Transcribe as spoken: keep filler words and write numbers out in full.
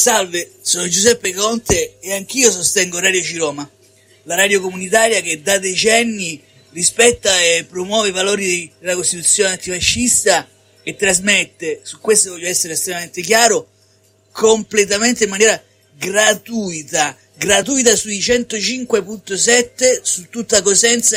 Salve, sono Giuseppe Conte e anch'io sostengo Radio Ciroma, la radio comunitaria che da decenni rispetta e promuove i valori della Costituzione antifascista e trasmette, su questo voglio essere estremamente chiaro, completamente in maniera gratuita, gratuita sui centocinque virgola sette su tutta Cosenza